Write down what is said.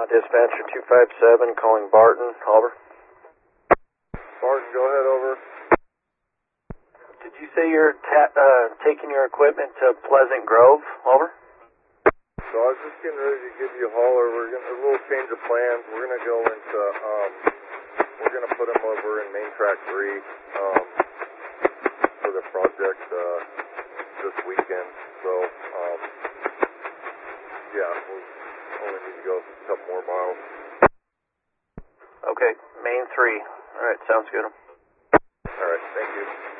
Dispatcher 257 calling Barton. Over. Barton, go ahead, over. Did you say you're taking your equipment to Pleasant Grove? Over. So I was just getting ready to give you a holler. We're going to a little change of plans. We're going to go into, we're going to put them over in Main Track 3 for the project this weekend. So, yeah, we'll only need to go a couple more miles. Okay, Main 3. All right, sounds good. All right, thank you.